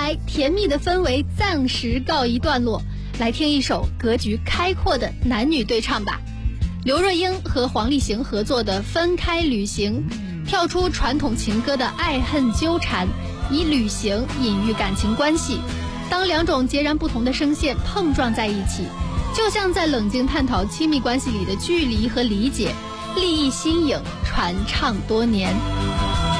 来，甜蜜的氛围暂时告一段落，来听一首格局开阔的男女对唱吧。刘若英和黄立行合作的《分开旅行》，跳出传统情歌的爱恨纠缠，以旅行隐喻感情关系。当两种截然不同的声线碰撞在一起，就像在冷静探讨亲密关系里的距离和理解，立意新颖，传唱多年。